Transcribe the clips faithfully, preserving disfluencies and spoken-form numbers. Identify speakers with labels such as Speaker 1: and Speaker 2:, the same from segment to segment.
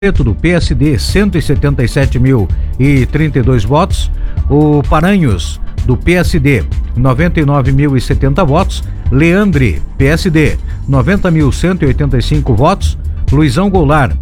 Speaker 1: do P S D, cento e setenta e sete mil e trinta e dois votos. O Paranhos, do P S D, noventa e nove mil e setenta votos. Leandre, P S D, noventa mil cento e oitenta e cinco votos. Luizão Goulart,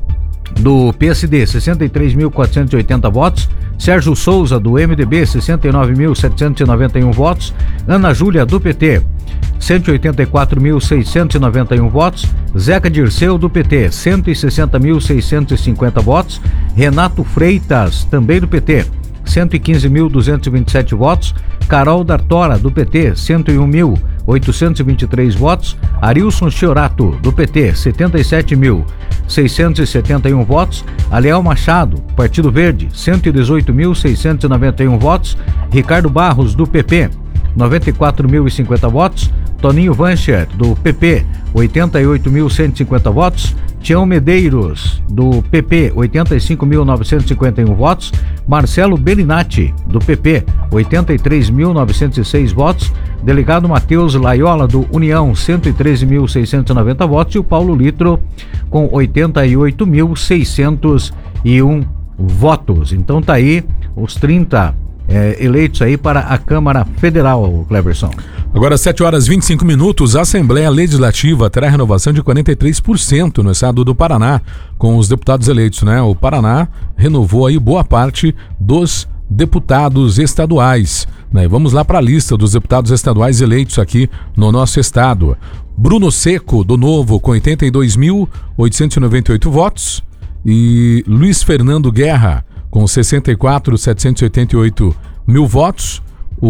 Speaker 1: do P S D, sessenta e três mil quatrocentos e oitenta votos. Sérgio Souza, do M D B, sessenta e nove mil setecentos e noventa e um votos. Ana Júlia, do P T, cento e oitenta e quatro mil seiscentos e noventa e um votos. Zeca Dirceu, do P T, cento e sessenta mil seiscentos e cinquenta votos. Renato Freitas, também do P T, cento e quinze mil duzentos e vinte e sete votos. Carol D'Artora, do P T, cento e um mil oitocentos e vinte e três votos. Arilson Chiorato, do P T, setenta e sete mil seiscentos e setenta e um votos. Aliel Machado, Partido Verde, cento e dezoito mil seiscentos e noventa e um votos. Ricardo Barros, do P P, noventa e quatro mil e cinquenta votos. Toninho Vancher, do P P, oitenta e oito mil cento e cinquenta votos. Tião Medeiros, do P P, oitenta e cinco mil novecentos e cinquenta e um votos. Marcelo Bellinati, do P P, oitenta e três mil novecentos e seis votos. Delegado Matheus Laiola, do União, cento e treze mil seiscentos e noventa votos. E o Paulo Litro, com oitenta e oito mil seiscentos e um votos. Então tá aí os trinta é, eleitos aí para a Câmara Federal, Cleverson.
Speaker 2: Agora, sete horas e vinte e cinco minutos, a Assembleia Legislativa terá renovação de quarenta e três por cento no estado do Paraná, com os deputados eleitos, né? O Paraná renovou aí boa parte dos deputados estaduais, né? Vamos lá para a lista dos deputados estaduais eleitos aqui no nosso estado. Bruno Seco, do Novo, com oitenta e dois mil oitocentos e noventa e oito votos. E Luiz Fernando Guerra, com sessenta e quatro mil setecentos e oitenta e oito mil votos.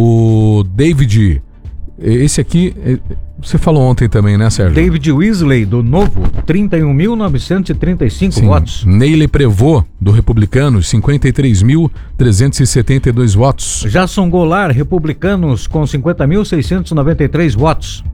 Speaker 2: O David... Esse aqui, você falou ontem também, né, Sérgio?
Speaker 1: David Weasley, do Novo, trinta e um mil novecentos e trinta e cinco
Speaker 2: Sim.
Speaker 1: votos.
Speaker 2: Neile Prevot, do Republicanos, cinquenta e três mil trezentos e setenta e dois votos.
Speaker 1: Jason Goulart, Republicanos, com cinquenta mil seiscentos e noventa e três votos.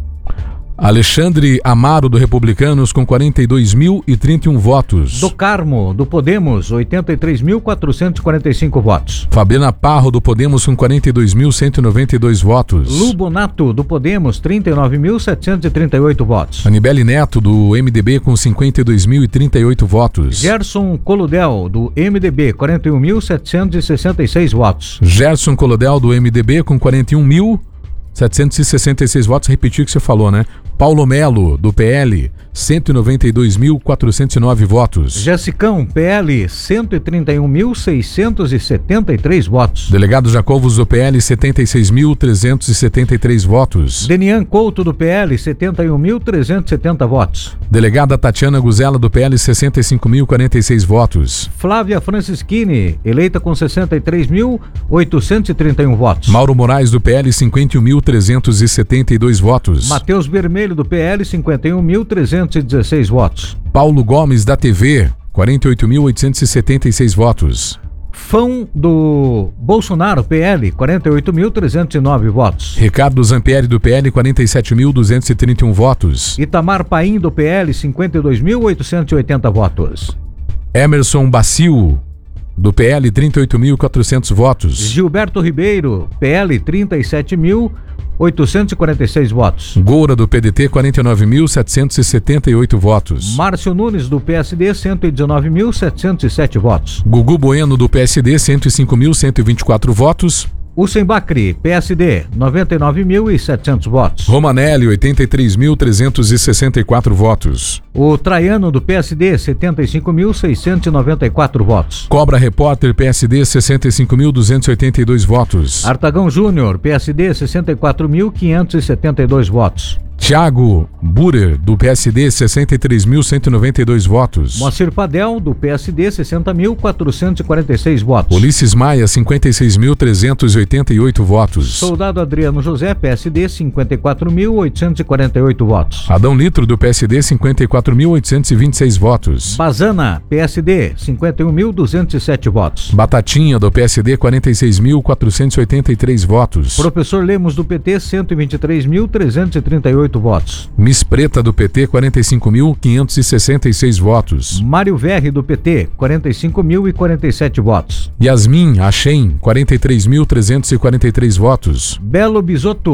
Speaker 2: Alexandre Amaro, do Republicanos, com quarenta e dois mil e trinta e um votos.
Speaker 1: Do Carmo, do Podemos, oitenta e três mil quatrocentos e quarenta e cinco votos.
Speaker 2: Fabiana Parro, do Podemos, com quarenta e dois mil cento e noventa e dois votos.
Speaker 1: Lu Bonato, do Podemos, trinta e nove mil setecentos e trinta e oito votos.
Speaker 2: Anibele Neto, do M D B, com cinquenta e dois mil e trinta e oito votos.
Speaker 1: Gerson Coludel, do M D B, quarenta e um mil setecentos e sessenta e seis votos.
Speaker 2: Gerson Coludel, do M D B, com quarenta e um mil setecentos e sessenta e seis votos. Repetir o que você falou, né? Paulo Melo, do P L, cento e noventa e dois mil quatrocentos e nove votos.
Speaker 1: Jessicão, P L, cento e trinta e um mil seiscentos e setenta e três votos.
Speaker 2: Delegado Jacovos, do P L, setenta e seis mil trezentos e setenta e três votos.
Speaker 1: Denian Couto, do P L, setenta e um mil trezentos e setenta votos.
Speaker 2: Delegada Tatiana Guzela, do P L, sessenta e cinco mil e quarenta e seis votos.
Speaker 1: Flávia Francischini, eleita com sessenta e três mil oitocentos e trinta e um votos.
Speaker 2: Mauro Moraes, do P L, cinquenta e um mil trezentos e setenta e dois votos.
Speaker 1: Matheus Vermelho, do P L, cinquenta e um mil trezentos e dezesseis votos.
Speaker 2: Paulo Gomes, da T V, quarenta e oito mil oitocentos e setenta e seis votos.
Speaker 1: Fão, do Bolsonaro, P L, quarenta e oito mil trezentos e nove votos.
Speaker 2: Ricardo Zampieri, do P L, quarenta e sete mil duzentos e trinta e um votos.
Speaker 1: Itamar Paim, do P L, cinquenta e dois mil oitocentos e oitenta votos.
Speaker 2: Emerson Bacil, do P L, trinta e oito mil e quatrocentos votos.
Speaker 1: Gilberto Ribeiro, P L, trinta e sete mil oitocentos e quarenta e seis votos.
Speaker 2: Goura, do P D T, quarenta e nove mil setecentos e setenta e oito votos.
Speaker 1: Márcio Nunes, do P S D, cento e dezenove mil setecentos e sete votos.
Speaker 2: Gugu Bueno, do P S D, cento e cinco mil cento e vinte e quatro votos.
Speaker 1: Hussein Bacri, P S D, noventa e nove mil e setecentos votos.
Speaker 2: Romanelli, oitenta e três mil trezentos e sessenta e quatro votos.
Speaker 1: O Traiano, do P S D, setenta e cinco mil seiscentos e noventa e quatro votos.
Speaker 2: Cobra Repórter, P S D, sessenta e cinco mil duzentos e oitenta e dois votos.
Speaker 1: Artagão Júnior, P S D, sessenta e quatro mil quinhentos e setenta e dois votos.
Speaker 2: Tiago Burer, do P S D, sessenta e três mil cento e noventa e dois votos.
Speaker 1: Moacir Padel, do P S D, sessenta mil quatrocentos e quarenta e seis votos.
Speaker 2: Ulisses Maia, cinquenta e seis mil trezentos e oitenta e oito votos.
Speaker 1: Soldado Adriano José, P S D, cinquenta e quatro mil oitocentos e quarenta e oito votos.
Speaker 2: Adão Litro, do P S D, cinquenta e quatro mil oitocentos e vinte e seis votos.
Speaker 1: Bazana, P S D, cinquenta e um mil duzentos e sete votos.
Speaker 2: Batatinha, do P S D, quarenta e seis mil quatrocentos e oitenta e três votos.
Speaker 1: Professor Lemos, do P T, cento e vinte e três mil trezentos e trinta e oito votos.
Speaker 2: Miss Preta, do P T, quarenta e cinco mil quinhentos e sessenta e seis votos.
Speaker 1: Mário Verri, do P T, quarenta e cinco mil e quarenta e sete votos.
Speaker 2: Yasmin Achem, quarenta e três mil trezentos e quarenta e três votos.
Speaker 1: Belo Bisotto,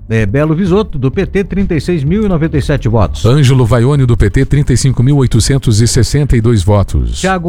Speaker 1: é, Belo Visoto, do P T, trinta e seis mil e noventa e sete votos.
Speaker 2: Ângelo Vaione, do P T, trinta e cinco mil oitocentos e sessenta e dois votos.
Speaker 1: Thiago